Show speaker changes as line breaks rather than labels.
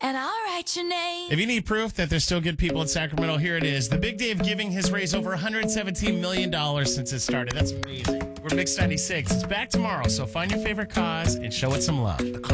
and I'll write your name.
If you need proof that there's still good people in Sacramento, here it is. The Big Day of Giving has raised over $117 million since it started. That's amazing. We're Mix 96. It's back tomorrow, so find your favorite cause and show it some love.